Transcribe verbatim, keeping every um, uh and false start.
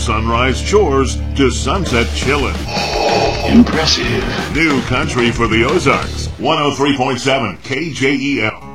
sunrise chores to sunset chillin'. Impressive. New country for the Ozarks. one oh three point seven K J E L.